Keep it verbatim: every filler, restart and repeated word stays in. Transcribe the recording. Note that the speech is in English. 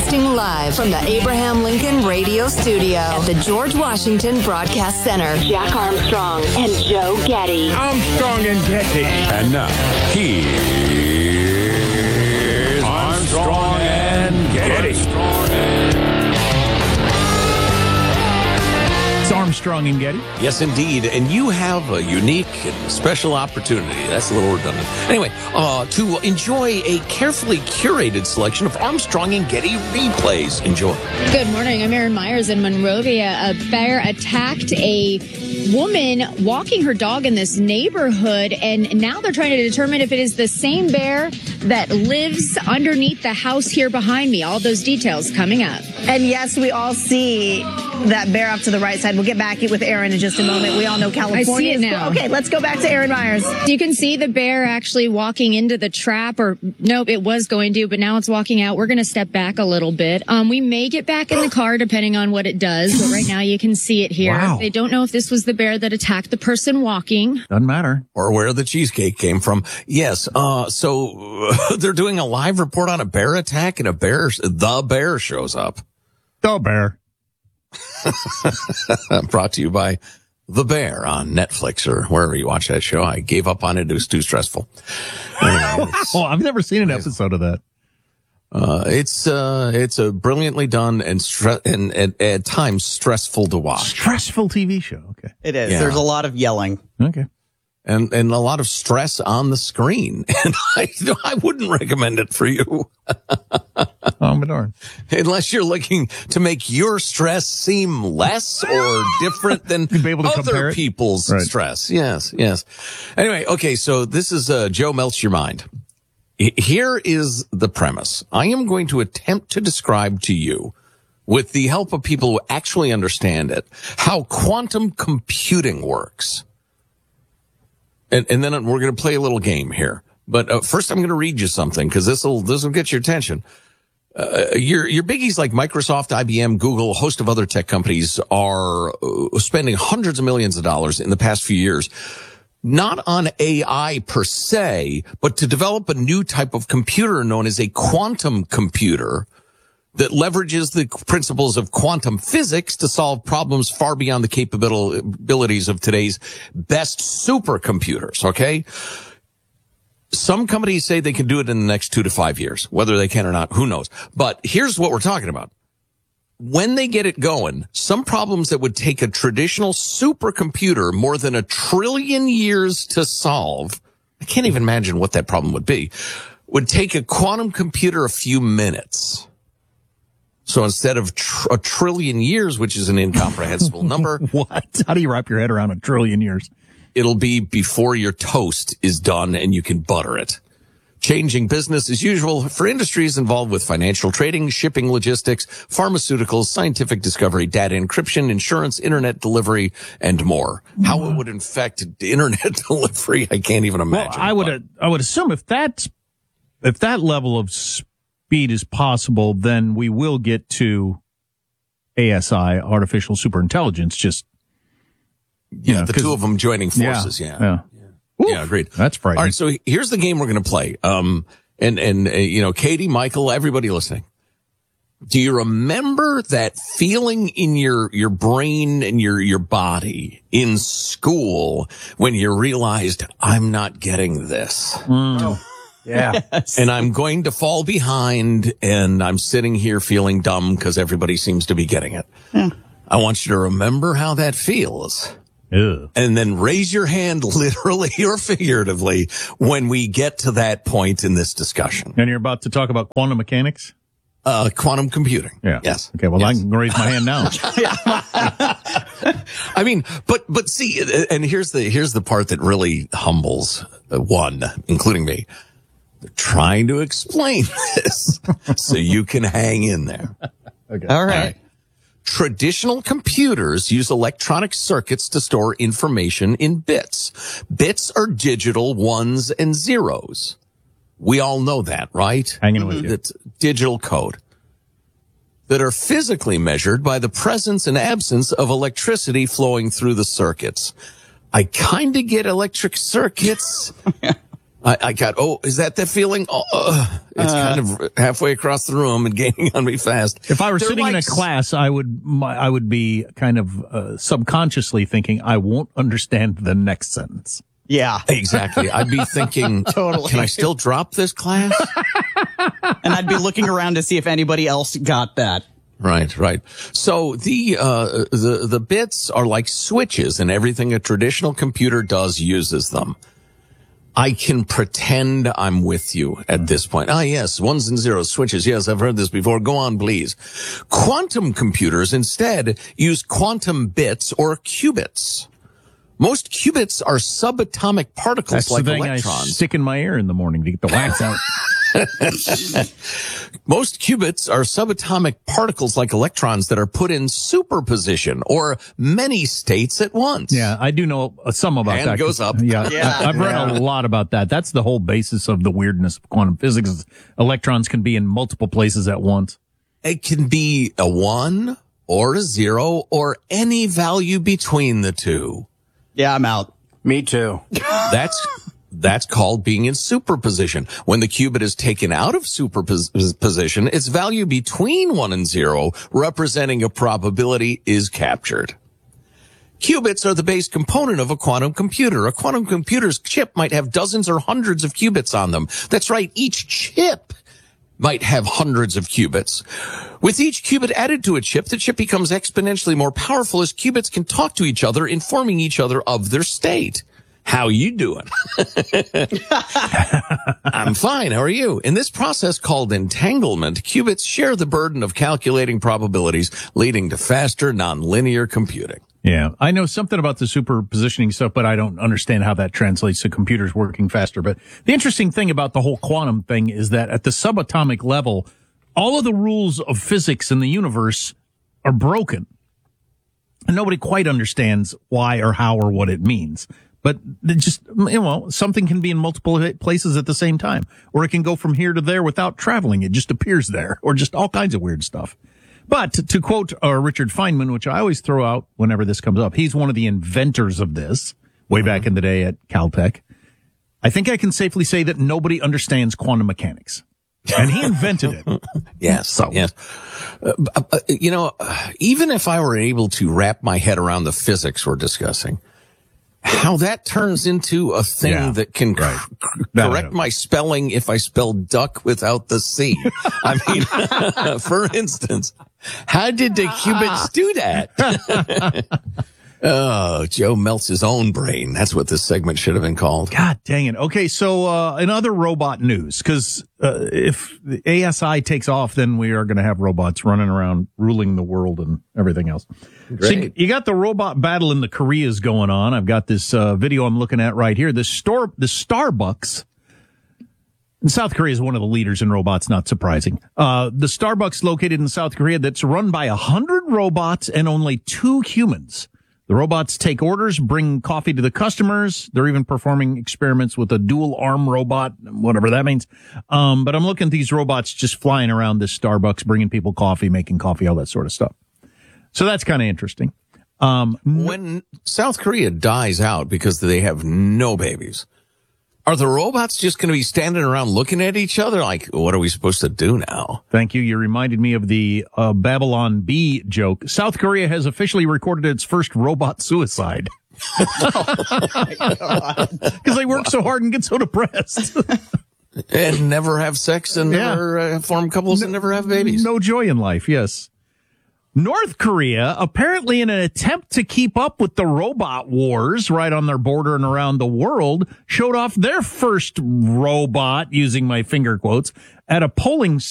Broadcasting live from the Abraham Lincoln Radio Studio at the George Washington Broadcast Center. Jack Armstrong and Joe Getty. Armstrong and Getty. And now, here's Armstrong and Getty. It's Armstrong and Getty. Yes, indeed. And you have a unique and special opportunity. That's a little redundant. Anyway, uh, to enjoy a carefully curated selection of Armstrong and Getty replays. Enjoy. Good morning. I'm Erin Myers in Monrovia. A bear attacked a woman walking her dog in this neighborhood, and now they're trying to determine if it is the same bear that lives underneath the house here behind me. All those details coming up. And yes, we all see that bear up to the right side. We'll get back with Erin in just a moment. We all know California. I see it now. Okay, let's go back to Erin Myers. You can see the bear actually walking into the trap, or nope, it was going to, but now it's walking out. We're going to step back a little bit. Um, we may get back in the car depending on what it does, but right now you can see it here. Wow. They don't know if this was the bear that attacked the person walking. Doesn't matter. Or where the cheesecake came from. Yes, uh, so uh, they're doing a live report on a bear attack, and a bear, the bear shows up. The bear. Brought to you by The Bear on Netflix or wherever you watch that show. I gave up on it. It was too stressful. Anyway, Oh, I've never seen an episode of that. uh, it's uh, it's a brilliantly done and, stre- and, and at times stressful to watch. Stressful T V show. Okay. It is. Yeah. There's a lot of yelling. Okay. And and a lot of stress on the screen. And I, I wouldn't recommend it for you. Oh, my darn. Unless you're looking to make your stress seem less or different than You'd be able to compare other it. people's Right. stress. Yes, yes. Anyway, okay, so this is uh, Joe Melts Your Mind. H- Here is the premise. I am going to attempt to describe to you, with the help of people who actually understand it, how quantum computing works. And, and then we're going to play a little game here. But uh, first I'm going to read you something because this will this will get your attention. Uh, your your biggies like Microsoft, I B M, Google, a host of other tech companies are uh, spending hundreds of millions of dollars in the past few years, not on A I per se, but to develop a new type of computer known as a quantum computer that leverages the principles of quantum physics to solve problems far beyond the capabilities of today's best supercomputers, okay? Some companies say they can do it in the next two to five years. Whether they can or not, who knows? But here's what we're talking about. When they get it going, some problems that would take a traditional supercomputer more than a trillion years to solve, I can't even imagine what that problem would be, would take a quantum computer a few minutes. So instead of tr- a trillion years, which is an incomprehensible number, What? How do you wrap your head around a trillion years? it'll be before your toast is done and you can butter it. Changing business as usual for industries involved with financial trading, shipping, logistics, pharmaceuticals, scientific discovery, data encryption, insurance, internet delivery, and more. How it would infect internet delivery, I can't even Well, imagine. I would I would assume if that's if that level of speed is possible, then we will get to A S I, artificial superintelligence. Just you yeah, know, the 'cause- two of them joining forces. Yeah. yeah. Yeah, agreed. That's frightening. All right, so here's the game we're going to play. Um, and, and, uh, you know, Katie, Michael, everybody listening. Do you remember that feeling in your, your brain and your, your body in school when you realized I'm not getting this? Yeah. And I'm going to fall behind and I'm sitting here feeling dumb because everybody seems to be getting it. Yeah. I want you to remember how that feels. Ugh. And then raise your hand literally or figuratively when we get to that point in this discussion. And you're about to talk about quantum mechanics? Uh, quantum computing. Yeah. Yes. Okay, well, Yes. I can raise my hand now. I mean, but, but see, and here's the, here's the part that really humbles one, including me. They're trying to explain this so you can hang in there. Okay. All All right. right. Traditional computers use electronic circuits to store information in bits. Bits are digital ones and zeros. We all know that, right? Hanging with you. It's digital code that are physically measured by the presence and absence of electricity flowing through the circuits. I kind of get electric circuits. I, I got, oh, is that the feeling? Oh, uh, it's uh, kind of halfway across the room and gaining on me fast. If I were They're sitting like, in a class, I would, my, I would be kind of uh, subconsciously thinking, I won't understand the next sentence. Yeah. Exactly. I'd be thinking, totally. Can I still drop this class? And I'd be looking around to see if anybody else got that. Right, right. So the, uh, the, the bits are like switches, and everything a traditional computer does uses them. I can pretend I'm with you at this point. Ah, yes, ones and zeros, switches. Yes, I've heard this before. Go on, please. Quantum computers instead use quantum bits or qubits. Most qubits are subatomic particles That's like the thing electrons. I stick in my ear in the morning to get the wax out. Most qubits are subatomic particles like electrons that are put in superposition or many states at once. Yeah, I do know some about Hand that. goes up. Yeah, Yeah. I, I've read Yeah. a lot about that. That's the whole basis of the weirdness of quantum physics. Electrons can be in multiple places at once. It can be a one or a zero or any value between the two. Yeah, I'm out. Me too. That's that's called being in superposition. When the qubit is taken out of superposition, its value between one and zero, representing a probability, is captured. Qubits are the base component of a quantum computer. A quantum computer's chip might have dozens or hundreds of qubits on them. That's right, each chip might have hundreds of qubits. With each qubit added to a chip, the chip becomes exponentially more powerful as qubits can talk to each other, informing each other of their state. How you doing? I'm fine. How are you? In this process called entanglement, qubits share the burden of calculating probabilities, leading to faster nonlinear computing. Yeah, I know something about the superpositioning stuff, but I don't understand how that translates to computers working faster. But the interesting thing about the whole quantum thing is that at the subatomic level, all of the rules of physics in the universe are broken. And nobody quite understands why or how or what it means. But it just, you know, something can be in multiple places at the same time, or it can go from here to there without traveling. It just appears there, or just all kinds of weird stuff. But to quote uh, Richard Feynman, which I always throw out whenever this comes up, he's one of the inventors of this way back in the day at Caltech. I think I can safely say that nobody understands quantum mechanics. And he invented it. Yes. So. Yes. Uh, uh, you know, uh, even if I were able to wrap my head around the physics we're discussing, how that turns into a thing Yeah, that can right. c- No, correct no. my spelling if I spell duck without the C. I mean, for instance, how did the qubits do that? Oh, Joe melts his own brain. That's what this segment should have been called. God dang it. Okay, so uh in other robot news, because uh, if the A S I takes off, then we are going to have robots running around ruling the world and everything else. So you, you got the robot battle in the Koreas going on. I've got this uh video I'm looking at right here. The store, the Starbucks. And South Korea is one of the leaders in robots, not surprising. Uh the Starbucks located in South Korea that's run by a hundred robots and only two humans. The robots take orders, bring coffee to the customers. They're even performing experiments with a dual arm robot, whatever that means. Um, but I'm looking at these robots just flying around this Starbucks, bringing people coffee, making coffee, all that sort of stuff. So that's kind of interesting. Um, When South Korea dies out because they have no babies, are the robots just going to be standing around looking at each other like, what are we supposed to do now? Thank you. You reminded me of the uh, Babylon Bee joke. South Korea has officially recorded its first robot suicide. Because they work so hard and get so depressed. And never have sex and Yeah. never uh, form couples and never have babies. No joy in life, yes. North Korea, apparently in an attempt to keep up with the robot wars right on their border and around the world, showed off their first robot, using my finger quotes, at a polling